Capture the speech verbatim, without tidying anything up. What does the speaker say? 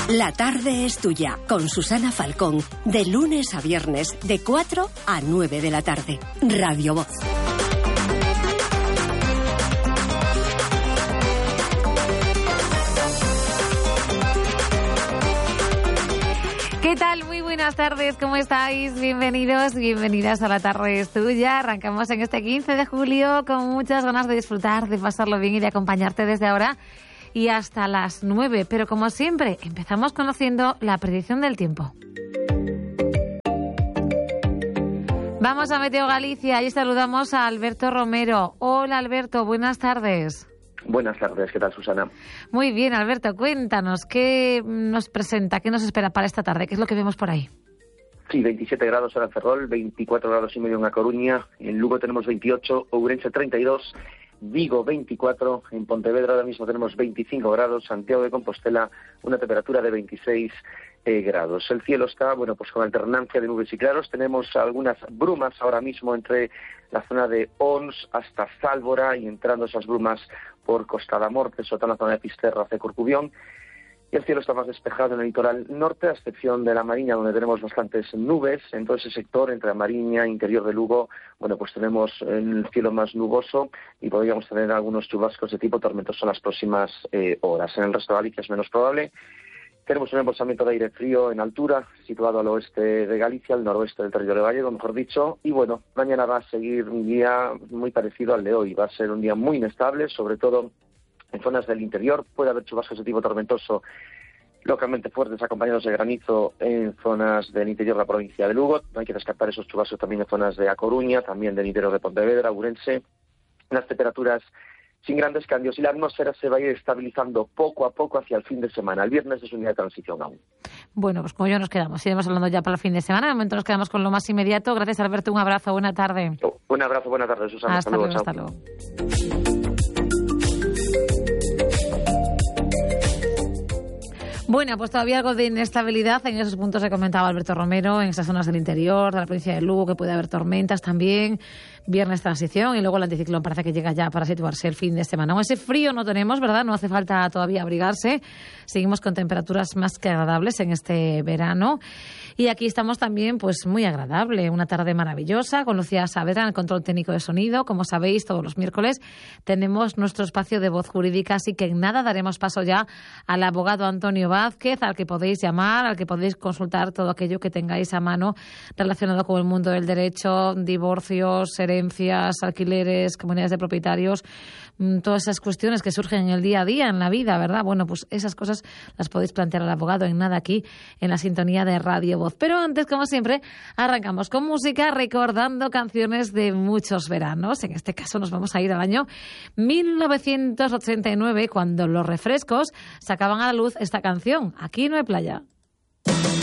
La tarde es tuya, con Susana Falcón, de lunes a viernes, de cuatro a nueve de la tarde. Radio Voz. ¿Qué tal? Muy buenas tardes, ¿cómo estáis? Bienvenidos, bienvenidas a La tarde es tuya. Arrancamos en este quince de julio con muchas ganas de disfrutar, de pasarlo bien y de acompañarte desde ahora y hasta las nueve. Pero como siempre, empezamos conociendo la predicción del tiempo. Vamos a Meteo Galicia y saludamos a Alberto Romero. Hola Alberto, buenas tardes. Buenas tardes, ¿qué tal, Susana? Muy bien, Alberto, cuéntanos, ¿qué nos presenta, qué nos espera para esta tarde? ¿Qué es lo que vemos por ahí? Sí, veintisiete grados ahora en Ferrol, veinticuatro grados y medio en La Coruña, en Lugo tenemos veintiocho, Ourense treinta y dos, Vigo veinticuatro, en Pontevedra ahora mismo tenemos veinticinco grados, Santiago de Compostela una temperatura de veintiséis eh, grados. El cielo está, bueno, pues con alternancia de nubes y claros, tenemos algunas brumas ahora mismo entre la zona de Ons hasta Zálvora y entrando esas brumas por Costa da Morte, sobre todo en la zona de Pisterra hacia Corcubión. Y el cielo está más despejado en el litoral norte, a excepción de la Mariña, donde tenemos bastantes nubes. En todo ese sector, entre la Mariña, interior de Lugo, bueno, pues tenemos el cielo más nuboso y podríamos tener algunos chubascos de tipo tormentoso en las próximas eh, horas. En el resto de Galicia es menos probable. Tenemos un embolsamiento de aire frío en altura, situado al oeste de Galicia, al noroeste del territorio gallego, mejor dicho. Y bueno, mañana va a seguir un día muy parecido al de hoy. Va a ser un día muy inestable, sobre todo en zonas del interior. Puede haber chubascos de tipo tormentoso localmente fuertes, acompañados de granizo en zonas del interior de la provincia de Lugo. No hay que descartar esos chubascos también en zonas de A Coruña, también del interior de Pontevedra, Ourense. Las temperaturas sin grandes cambios y la atmósfera se va a ir estabilizando poco a poco hacia el fin de semana. El viernes es un día de transición aún. Bueno, pues como yo nos quedamos, iremos hablando ya para el fin de semana. De momento nos quedamos con lo más inmediato. Gracias, Alberto. Un abrazo, buena tarde. Un abrazo, buena tarde, Susana. Hasta, hasta luego, luego, hasta luego. Bueno, pues todavía algo de inestabilidad en esos puntos que comentaba Alberto Romero, en esas zonas del interior, de la provincia de Lugo, que puede haber tormentas también, viernes transición y luego el anticiclón parece que llega ya para situarse el fin de semana. Aún ese frío no tenemos, ¿verdad? No hace falta todavía abrigarse. Seguimos con temperaturas más que agradables en este verano. Y aquí estamos también, pues muy agradable, una tarde maravillosa, con Lucía Saavedra en el control técnico de sonido. Como sabéis, todos los miércoles tenemos nuestro espacio de voz jurídica, así que en nada daremos paso ya al abogado Antonio Vázquez, al que podéis llamar, al que podéis consultar todo aquello que tengáis a mano relacionado con el mundo del derecho, divorcios, herencias, alquileres, comunidades de propietarios, todas esas cuestiones que surgen en el día a día, en la vida, ¿verdad? Bueno, pues esas cosas las podéis plantear al abogado en nada aquí, en la sintonía de Radio Voz. Pero antes, como siempre, arrancamos con música recordando canciones de muchos veranos. En este caso nos vamos a ir al año mil novecientos ochenta y nueve, cuando los refrescos sacaban a la luz esta canción, Aquí no hay playa.